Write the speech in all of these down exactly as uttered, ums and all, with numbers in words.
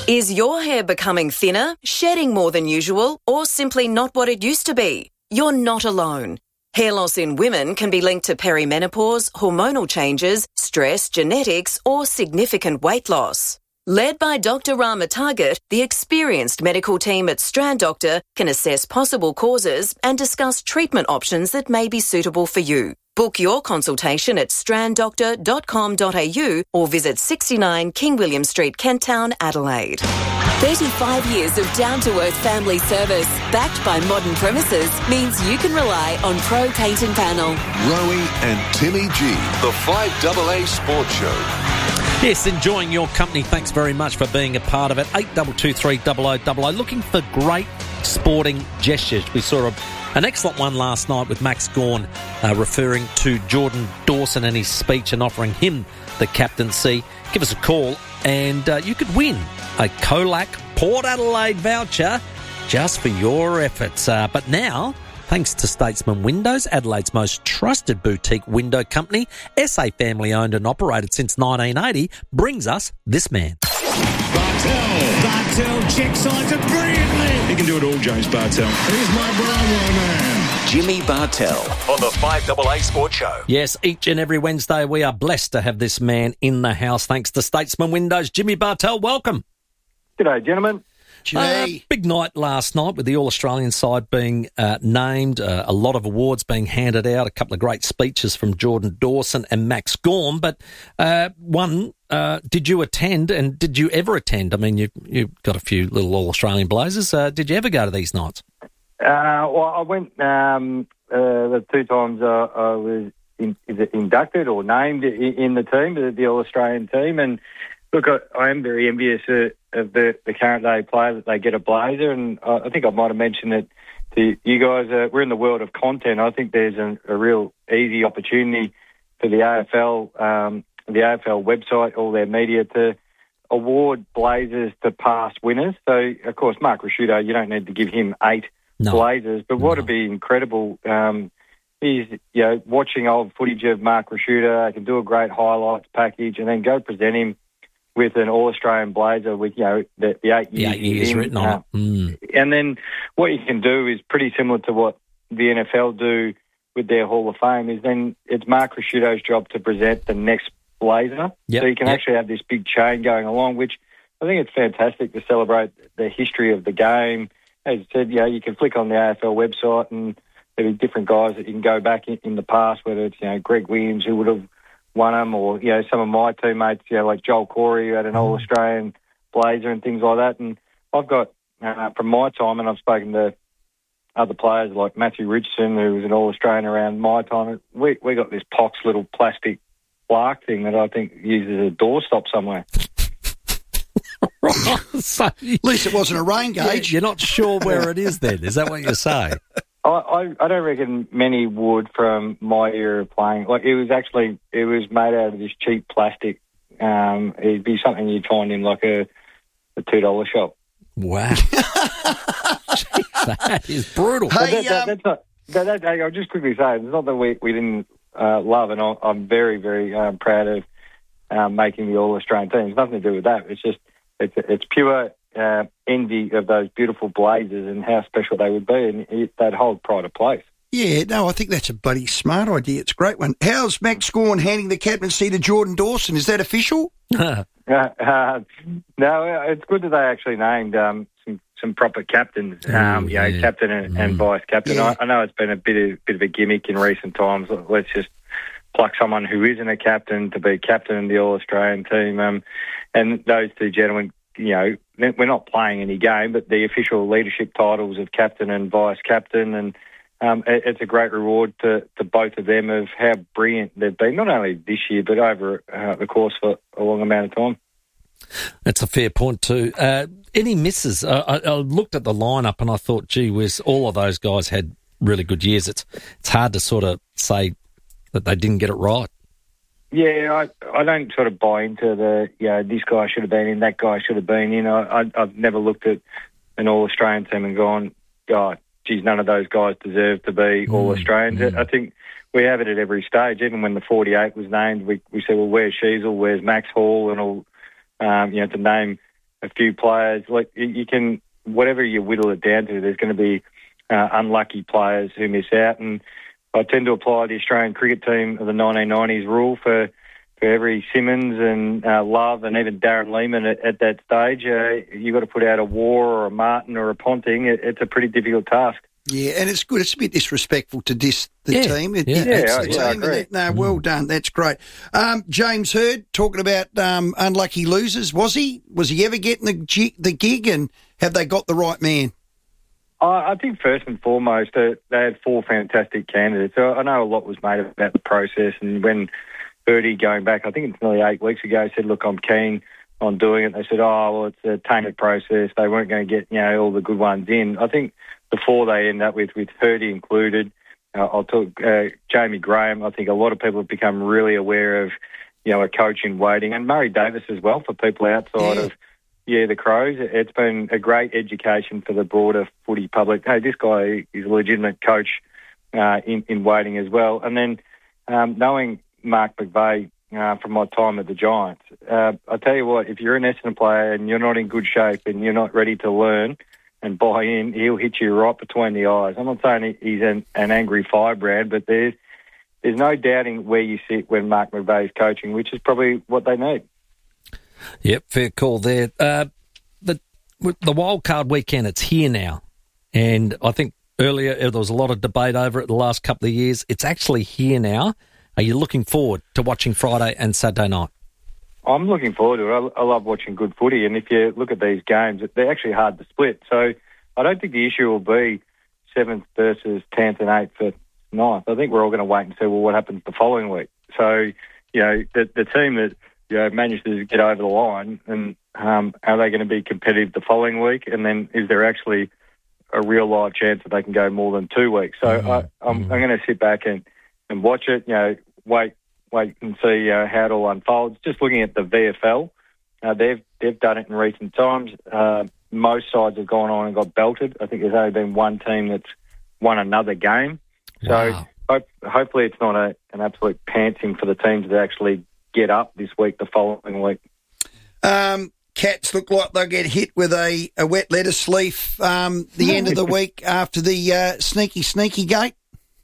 Is your hair becoming thinner, shedding more than usual, or simply not what it used to be? You're not alone. Hair loss in women can be linked to perimenopause, hormonal changes, stress, genetics, or significant weight loss. Led by Doctor Rama Target, the experienced medical team at Strand Doctor can assess possible causes and discuss treatment options that may be suitable for you. Book your consultation at strand doctor dot com dot a u or visit sixty-nine King William Street, Kent Town, Adelaide. thirty-five years of down-to-earth family service, backed by modern premises, means you can rely on Pro Paint and Panel. Rowie and Timmy G, the five A A Sports Show. Yes, enjoying your company. Thanks very much for being a part of it. eight two two three double oh double oh. Looking for great sporting gestures. We saw a, an excellent one last night with Max Gawn uh, referring to Jordan Dawson and his speech and offering him the captaincy. Give us a call and uh, you could win a Colac Port Adelaide voucher just for your efforts. Uh, but now, thanks to Statesman Windows, Adelaide's most trusted boutique window company, S A family owned and operated since nineteen eighty, brings us this man. Bartel. Bartel check sides it brilliantly. He can do it all, James Bartel. Here's my Bravo man, Jimmy Bartel, on the five A A Sports Show. Yes, each and every Wednesday we are blessed to have this man in the house thanks to Statesman Windows. Jimmy Bartel, welcome. G'day, gentlemen. Uh, big night last night with the All-Australian side being uh, named, uh, a lot of awards being handed out, a couple of great speeches from Jordan Dawson and Max Gawn. But uh, one, uh, did you attend and did you ever attend? I mean, you, you've got a few little All-Australian blazers. Uh, did you ever go to these nights? Uh, well, I went um, uh, the two times uh, I was in, is it inducted or named in, in the team, the, the All-Australian team. And look, I, I am very envious of, of the, the current day player that they get a blazer, and I, I think I might have mentioned it to you guys. Uh, we're in the world of content. I think there's a, a real easy opportunity for the A F L, um, the A F L website, all their media to award blazers to past winners. So, of course, Mark Rasciuto, you don't need to give him eight no. blazers, but what would be incredible um, is, you know, watching old footage of Mark Rasciuto. I can do a great highlights package and then go present him with an All-Australian blazer with, you know, the, the eight years, the eight years in, written on uh, it. Mm. And then what you can do is pretty similar to what the N F L do with their Hall of Fame, is then it's Mark Rasciuto's job to present the next blazer. Yep, so you can yep. actually have this big chain going along, which I think it's fantastic to celebrate the history of the game. As I said, you know, you can flick on the A F L website and there'll be different guys that you can go back in, in the past, whether it's, you know, Greg Williams, who would have won them, or, you know, some of my teammates, you know, like Joel Corey, who had an All-Australian blazer and things like that. And I've got, uh, from my time, and I've spoken to other players like Matthew Richardson, who was an All-Australian around my time, we we got this pox little plastic plaque thing that I think uses a doorstop somewhere. So, at least it wasn't a rain gauge. You're not sure where it is then, is that what you're saying? I, I, I don't reckon many would from my era of playing. Like, it was actually, it was made out of this cheap plastic. Um, it'd be something you'd find in like a, a two dollar shop. Wow. Jeez, that is brutal. Hey, that, that, um, that's not, that, that, I'll just quickly say, it's not that we, we didn't uh, love, and I, I'm very, very um, proud of um, making the All-Australian team. It's nothing to do with that. It's just, it's, it's pure Uh, envy of those beautiful blazers and how special they would be, and it, they'd hold pride of place. Yeah, no, I think that's a bloody smart idea. It's a great one. How's Max Gawn handing the captaincy to Jordan Dawson? Is that official? uh, uh, no, it's good that they actually named um, some, some proper captains, um, Ooh, you know, yeah. captain and, Mm. and vice captain. Yeah. I, I know it's been a bit of, bit of a gimmick in recent times. Let's just pluck someone who isn't a captain to be captain in the All-Australian team. Um, and those two gentlemen, you know, we're not playing any game, but the official leadership titles of captain and vice captain, and um, it, it's a great reward to, to both of them of how brilliant they've been, not only this year, but over uh, the course for a long amount of time. That's a fair point too. Uh, any misses? Uh, I, I looked at the lineup and I thought, gee whiz, all of those guys had really good years. It's it's hard to sort of say that they didn't get it right. Yeah, I, I don't sort of buy into the, you know, this guy should have been in, that guy should have been in. I, I, I've never looked at an All-Australian team and gone, God, geez, none of those guys deserve to be All-Australians. Mm. I think we have it at every stage. Even when the forty-eight was named, we, we said, well, where's Sheasel, where's Max Hall, and all, um, you know, to name a few players. Like you, you can, whatever you whittle it down to, there's going to be uh, unlucky players who miss out. And I tend to apply the Australian cricket team of the nineteen nineties rule for, for every Simmons and uh, Love and even Darren Lehman at, at that stage. Uh, you've got to put out a War or a Martin or a Ponting. It, it's a pretty difficult task. Yeah, and it's good. It's a bit disrespectful to diss the Yeah, team. It, yeah, it, it's yeah, the yeah, I team. agree. It, no, well done. That's great. Um, James Hird, talking about um, unlucky losers. Was he? Was he ever getting the, gi- the gig? And have they got the right man? I I think first and foremost, uh, they had four fantastic candidates. So I know a lot was made about the process, and when Birdie going back, I think it's nearly eight weeks ago, said, look, I'm keen on doing it. They said, oh, well, it's a tainted process. They weren't going to get, you know, all the good ones in. I think the four they end up with, with Birdie included, uh, I'll talk uh, Jamie Graham. I think a lot of people have become really aware of, you know, a coach in waiting, and Murray Davis as well for people outside Yeah. of, yeah, the Crows. It's been a great education for the broader footy public. Hey, this guy is a legitimate coach uh, in, in waiting as well. And then um, knowing Mark McVeigh uh, from my time at the Giants, uh, I tell you what, if you're an Essendon player and you're not in good shape and you're not ready to learn and buy in, he'll hit you right between the eyes. I'm not saying he's an, an angry firebrand, but there's, there's no doubting where you sit when Mark McVeigh's coaching, which is probably what they need. Yep, fair call there. Uh, the the wild card weekend, it's here now, and I think earlier there was a lot of debate over it the last couple of years. It's actually here now. Are you looking forward to watching Friday and Saturday night? I'm looking forward to it. I, I love watching good footy, and if you look at these games, they're actually hard to split. So I don't think the issue will be seventh versus tenth and eighth for ninth. I think we're all going to wait and see, well, what happens the following week. So, you know, the, the team that you know, managed to get over the line, and um, are they going to be competitive the following week? And then is there actually a real live chance that they can go more than two weeks? So Mm-hmm. I, I'm, I'm going to sit back and, and watch it, you know, wait wait and see uh, how it all unfolds. Just looking at the V F L, uh, they've they've done it in recent times. Uh, most sides have gone on and got belted. I think there's only been one team that's won another game. So Wow. hope, hopefully it's not a, an absolute pantsing for the teams that actually get up this week, the following week. Um, Cats look like they'll get hit with a, a wet lettuce leaf um, the end of the week after the uh, sneaky, sneaky gate.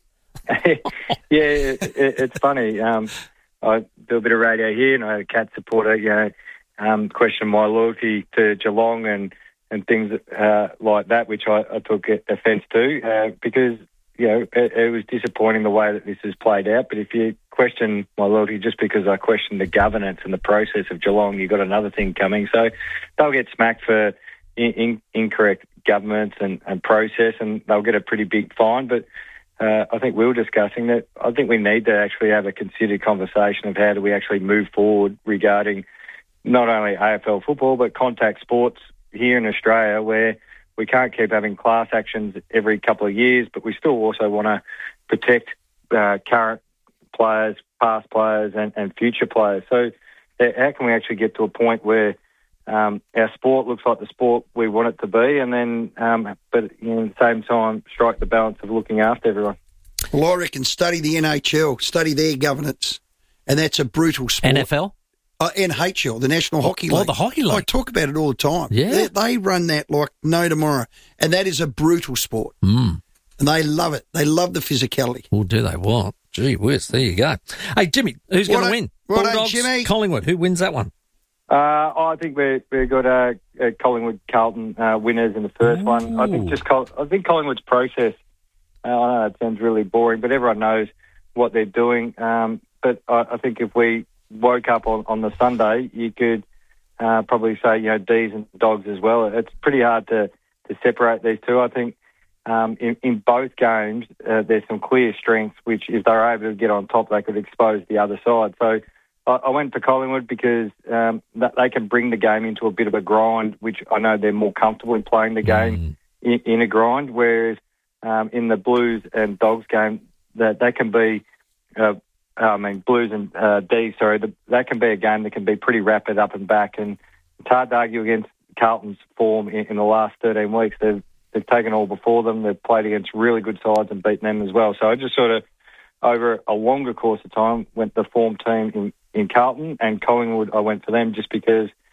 Yeah, it, it, it's funny. Um, I do a bit of radio here, and I had a Cat supporter, you know, um, question my loyalty to Geelong and, and things uh, like that, which I, I took offence to uh, because, you know, it, it was disappointing the way that this has played out. But if you question my loyalty just because I question the governance and the process of Geelong, you've got another thing coming. So they'll get smacked for in, in, incorrect governance and, and process, and they'll get a pretty big fine. But uh, I think we were discussing that I think we need to actually have a considered conversation of how do we actually move forward regarding not only A F L football but contact sports here in Australia, where we can't keep having class actions every couple of years, but we still also want to protect uh, current players, past players, and, and future players. So uh, how can we actually get to a point where um, our sport looks like the sport we want it to be, and then, um, but you know, at the same time, strike the balance of looking after everyone? Well, I reckon study the N H L, study their governance, and that's a brutal sport. N F L? Uh, N H L, the National Hockey League. Oh, the Hockey League. I talk about it all the time. Yeah. They, they run that like no tomorrow, and that is a brutal sport. Mm. And they love it. They love the physicality. Well, do they what? Gee whiz, there you go. Hey, Jimmy, who's going to Righto- win? righto, Bulldogs, Jimmy. Collingwood, who wins that one? Uh, I think we're, we've got uh, uh, Collingwood Carlton uh, winners in the first Ooh. one. I think just Col- I think Collingwood's process. Uh, I know it sounds really boring, but everyone knows what they're doing. Um, but I, I think if we woke up on, on the Sunday, you could uh, probably say, you know, D's and Dogs as well. It's pretty hard to, to separate these two. I think um, in, in both games, uh, there's some clear strengths, which if they're able to get on top, they could expose the other side. So I, I went for Collingwood because um, that they can bring the game into a bit of a grind, which I know they're more comfortable in playing the game mm. in, in a grind, whereas um, in the Blues and Dogs game, that, that can be... Uh, I mean, Blues and uh, D, sorry, the, that can be a game that can be pretty rapid up and back, and it's hard to argue against Carlton's form in, in the last thirteen weeks. They've, they've taken all before them. They've played against really good sides and beaten them as well. So I just sort of, over a longer course of time, went the form team in, in Carlton, and Collingwood, I went for them just because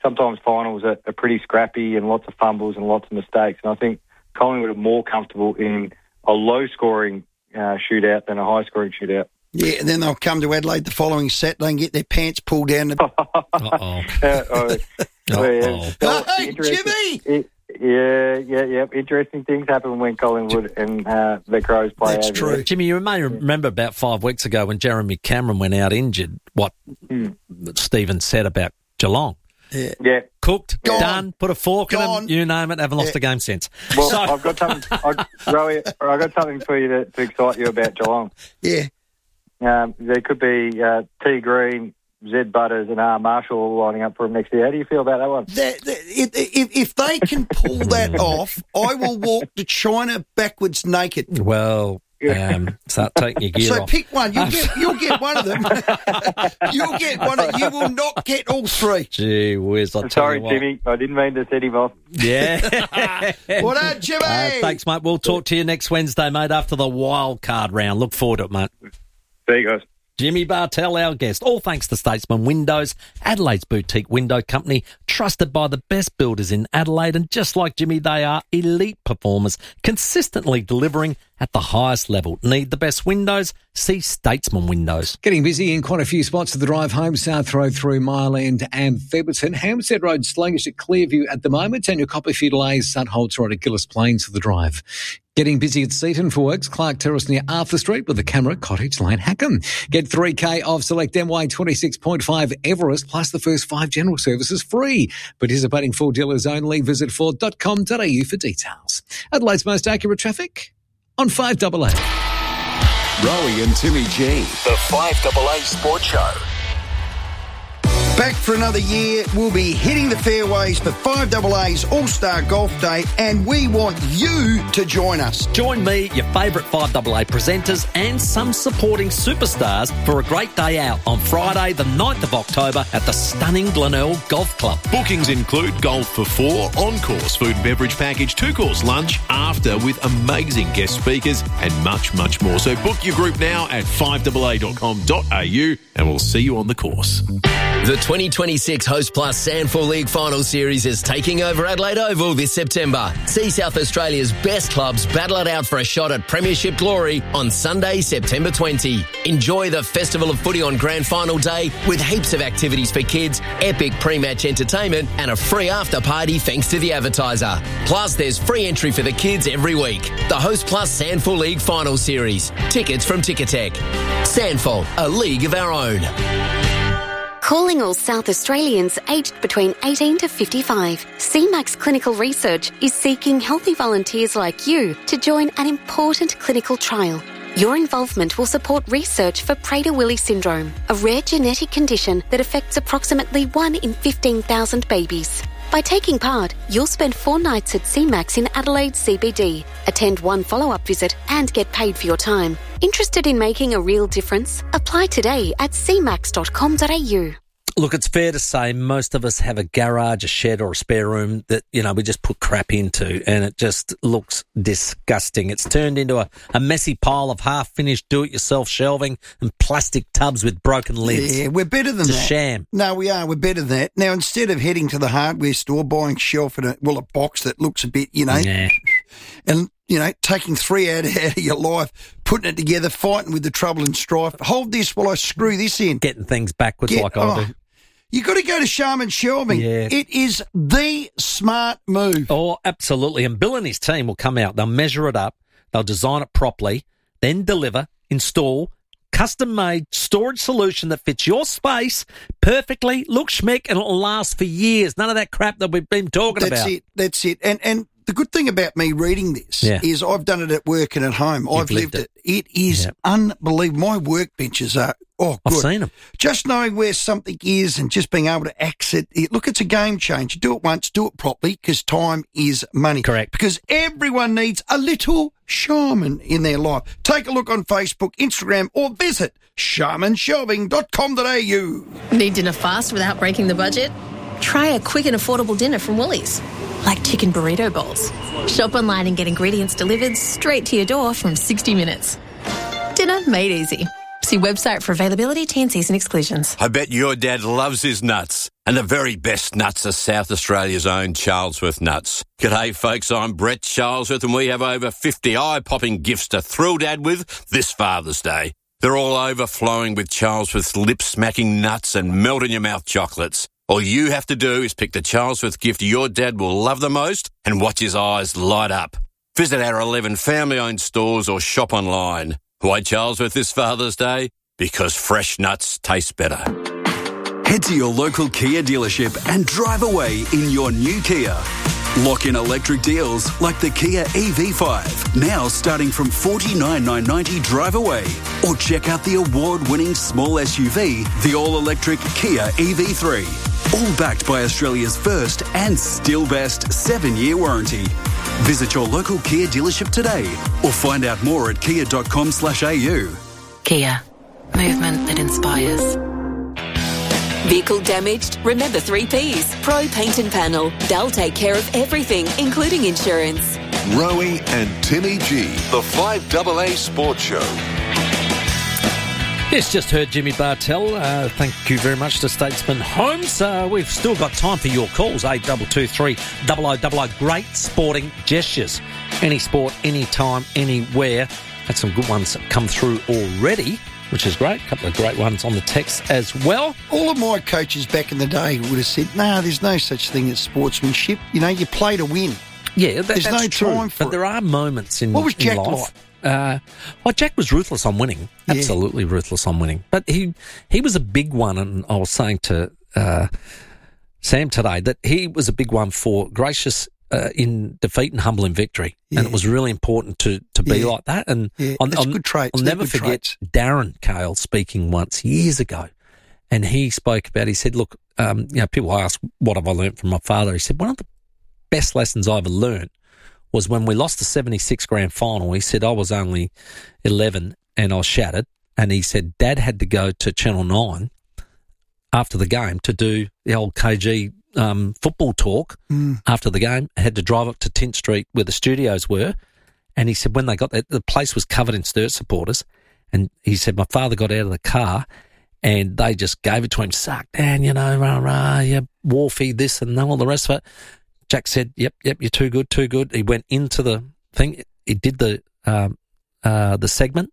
sometimes finals are, are pretty scrappy and lots of fumbles and lots of mistakes. And I think Collingwood are more comfortable in a low-scoring uh, shootout than a high-scoring shootout. Yeah, and then they'll come to Adelaide the following Saturday and get their pants pulled down. The... Uh-oh. uh, oh, Uh-oh. oh, Hey, Jimmy! It, yeah, yeah, yeah. Interesting things happen when Collingwood and uh, the Crows play. That's over true. there. Jimmy, you may remember about five weeks ago when Jeremy Cameron went out injured, what Mm. Stephen said about Geelong. Yeah. Yeah. Cooked, Gone. done, put a fork Gone. in them, you name it, haven't lost Yeah. a game since. Well, So- I've got something, I, Rowie, I've got something for you to, to excite you about Geelong. Yeah. Um, there could be uh, T Green, Zed Butters, and R Marshall all lining up for him next year. How do you feel about that one? That, that, if, if, if they can pull that off, I will walk to China backwards naked. Well, um, start taking your gear So off. pick one. You'll get, you'll get one of them. You'll get one. Of, you will not get all three. Gee whiz, I'll tell Sorry, you what. Timmy. I didn't mean to set him off. Yeah. Well done, Jimmy. Uh, thanks, mate. We'll talk to you next Wednesday, mate, after the wild card round. Look forward to it, mate. There you go. Jimmy Bartell, our guest. All thanks to Statesman Windows, Adelaide's boutique window company, trusted by the best builders in Adelaide. And just like Jimmy, they are elite performers, consistently delivering at the highest level. Need the best windows? See Statesman Windows. Getting busy in quite a few spots of the drive home. South Road through Mile End and Theberton. Hampstead Road sluggish at Clearview at the moment. And your copy a few delays. Sutholtz Road at Gillis Plains for the drive. Getting busy at Seaton for works. Clark Terrace near Arthur Street with the camera. Cottage Lane Hackham. Get three K off select M Y twenty-six point five Everest plus the first five general services free. Participating Ford dealers only. Visit ford dot com dot a u for details. Adelaide's most accurate traffic on five A A. Rowie and Timmy G. The five A A Sports Show. Back for another year. We'll be hitting the fairways for five A A's All-Star Golf Day, and we want you to join us. Join me, your favourite five A A presenters and some supporting superstars for a great day out on Friday the ninth of October at the stunning Glenelg Golf Club. Bookings include golf for four, on-course food and beverage package, two-course lunch, after with amazing guest speakers and much, much more. So book your group now at five A A dot com dot a u and we'll see you on the course. The twenty twenty-six Host Plus Sandford League Final Series is taking over Adelaide Oval this September. See South Australia's best clubs battle it out for a shot at Premiership glory on Sunday, September twentieth. Enjoy the Festival of Footy on Grand Final Day with heaps of activities for kids, epic pre-match entertainment and a free after-party thanks to the advertiser. Plus, there's free entry for the kids every week. The Host Plus Sandford League Final Series. Tickets from Ticketek. Sandford, a league of our own. Calling all South Australians aged between eighteen to fifty-five, C MAX Clinical Research is seeking healthy volunteers like you to join an important clinical trial. Your involvement will support research for Prader-Willi syndrome, a rare genetic condition that affects approximately one in fifteen thousand babies. By taking part, you'll spend four nights at C MAX in Adelaide C B D, attend one follow-up visit and get paid for your time. Interested in making a real difference? Apply today at c max dot com dot a u. Look, it's fair to say most of us have a garage, a shed or a spare room that, you know, we just put crap into and it just looks disgusting. It's turned into a, a messy pile of half-finished do-it-yourself shelving and plastic tubs with broken lids. Yeah, we're better than It's a that. sham. No, we are. We're better than that. Now, instead of heading to the hardware store, buying shelf and a, well, a box that looks a bit, you know, Nah. and, you know, taking three out, out of your life, putting it together, fighting with the trouble and strife. Hold this while I screw this in. Getting things backwards Get- like I oh, do. You got to go to Sharman Shelving. Yeah. It is the smart move. Oh, absolutely. And Bill and his team will come out. They'll measure it up. They'll design it properly, then deliver, install, custom-made storage solution that fits your space perfectly, looks schmick, and it'll last for years. None of that crap that we've been talking That's about. it. That's it. And and the good thing about me reading this Yeah. is I've done it at work and at home. I've lived lived it. It is Yeah. unbelievable. My workbenches are, oh, good. I've seen them. Just knowing where something is and just being able to access it. Look, it's a game changer. Do it once, do it properly, because time is money. Correct. Because everyone needs a little shaman in their life. Take a look on Facebook, Instagram, or visit sharman shelving dot com dot a u. Need dinner fast without breaking the budget? Try a quick and affordable dinner from Woolies, like chicken burrito bowls. Shop online and get ingredients delivered straight to your door from sixty minutes. Dinner made easy. See website for availability, T and Cs and exclusions. I bet your dad loves his nuts. And the very best nuts are South Australia's own Charlesworth nuts. G'day folks, I'm Brett Charlesworth and we have over fifty eye-popping gifts to thrill Dad with this Father's Day. They're all overflowing with Charlesworth's lip-smacking nuts and melt-in-your-mouth chocolates. All you have to do is pick the Charlesworth gift your dad will love the most and watch his eyes light up. Visit our eleven family-owned stores or shop online. Why Charlesworth this Father's Day? Because fresh nuts taste better. Head to your local Kia dealership and drive away in your new Kia. Lock in electric deals like the Kia E V five, now starting from forty-nine thousand nine hundred ninety drive away. Or check out the award-winning small S U V, the all-electric Kia E V three. All backed by Australia's first and still best seven-year warranty. Visit your local Kia dealership today or find out more at kia dot com slash a u. Kia. Movement that inspires. Vehicle damaged? Remember three Ps. Pro Paint and Panel. They'll take care of everything, including insurance. Rowie and Timmy G, the five A A Sports Show. Yes, just heard Jimmy Bartell. Uh, thank you very much to Statesman Homes. Uh, we've still got time for your calls. eight two two three, double oh double oh. Great sporting gestures. Any sport, anytime, anywhere. Had some good ones come through already, which is great. A couple of great ones on the text as well. All of my coaches back in the day would have said, no, nah, there's no such thing as sportsmanship. You know, you play to win. Yeah, that, there's that's no true. time for But it. there are moments in, what was Jack in life. like? Uh, well, Jack was ruthless on winning. Yeah. Absolutely ruthless on winning. But he he was a big one, and I was saying to uh, Sam today that he was a big one for gracious uh, in defeat and humble in victory. Yeah. And it was really important to, to be yeah. like that. And yeah. I'll, That's I'll, good traits. I'll They're never good forget traits. Darren Cale speaking once years ago. And he spoke about, he said, look, um, you know, people ask, what have I learned from my father? He said, one of the best lessons I ever learned was when we lost the seventy-six grand final. He said, I was only eleven and I was shattered. And he said, Dad had to go to Channel nine after the game to do the old K G um, football talk mm. after the game. Had to drive up to Tint Street where the studios were. And he said, when they got there, the place was covered in Sturt supporters. And he said, my father got out of the car and they just gave it to him, suck, Dan, you know, rah, rah, yeah, Wharfie, this and all the rest of it. Jack said, yep, yep, you're too good, too good. He went into the thing. He did the um, uh, the segment,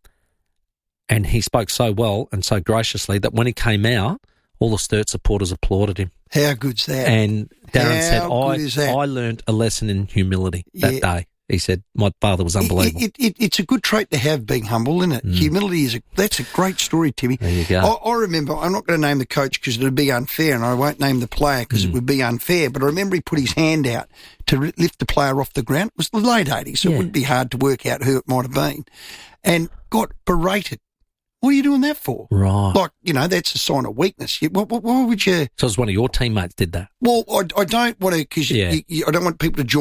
and he spoke so well and so graciously that when he came out, all the Sturt supporters applauded him. How good's that? And Darren How said, good I, is that? I learned a lesson in humility that Yeah. day. He said, my father was unbelievable. It, it, it, it's a good trait to have, being humble, isn't it? Mm. Humility is a, that's a great story, Timmy. There you go. I, I remember, I'm not going to name the coach because it would be unfair, and I won't name the player because Mm. it would be unfair, but I remember he put his hand out to re- lift the player off the ground. It was the late eighties, so Yeah. it wouldn't be hard to work out who it might have been, and got berated. What are you doing that for? Right. Like, you know, that's a sign of weakness. You, what, what, why would you? So it was one of your teammates did that. Well, I, I don't want to, because Yeah. I don't want people to join